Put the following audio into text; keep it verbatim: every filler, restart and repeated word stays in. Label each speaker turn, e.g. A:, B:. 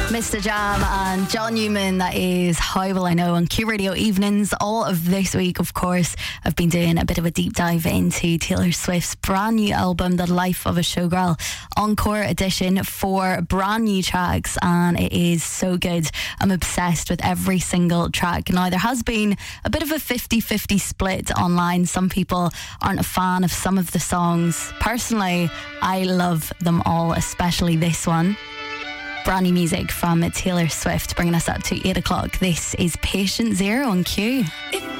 A: Mister Jam and John Newman, that is How Will I Know on Q Radio Evenings. All of this week, of course, I've been doing a bit of a deep dive into Taylor Swift's brand new album, The Life of a Showgirl, Encore Edition, four brand new tracks, and it is so good. I'm obsessed with every single track. Now, there has been a bit of a fifty-fifty split online. Some people aren't a fan of some of the songs. Personally, I love them all, especially this one. Brand new music from Taylor Swift, bringing us up to eight o'clock. This is Patient Zero on Q.
B: It